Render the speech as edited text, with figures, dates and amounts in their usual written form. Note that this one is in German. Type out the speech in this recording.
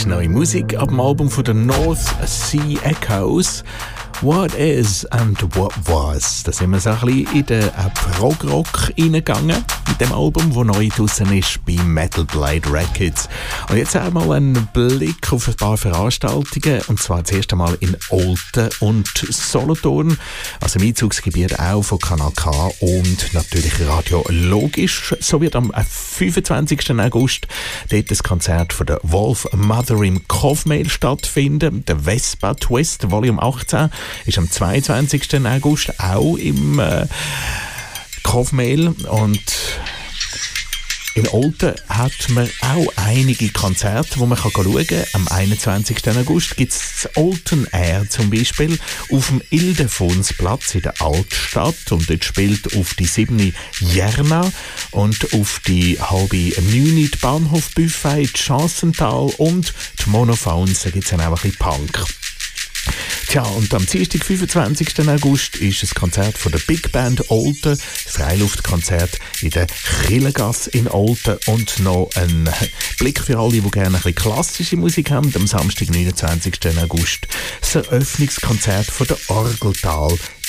ist neue Musik ab dem Album von der North Sea Echoes. What is and what was. Da sind wir so ein bisschen in den Prog-Rock reingegangen mit dem Album, das neu draussen ist bei Metal Blade Records. Und jetzt einmal einen Blick auf ein paar Veranstaltungen, und zwar das erste Mal in Olten und Solothurn, also im Einzugsgebiet auch von Kanal K und natürlich Radio Logisch. So wird am 25. August dort das Konzert von der Wolf Mother im Covmail stattfinden. Der Vespa Twist Volume 18 ist am 22. August auch im Covmail, und in Olten hat man auch einige Konzerte, wo man schauen kann. Am 21. August gibt es das Olten Air zum Beispiel auf dem Ildefonsplatz in der Altstadt, und dort spielt auf die 7. Jerna und auf die 8:30 die Bahnhofbuffet, die Chancental und die Monophones. Da gibt es dann auch ein bisschen Punk. Tja, und am Dienstag, 25. August, ist ein Konzert von der Big Band Olten, Freiluftkonzert in der Killegasse in Olten, und noch ein Blick für alle, die gerne ein bisschen klassische Musik haben. Am Samstag, 29. August, das Eröffnungskonzert von der Orgeltal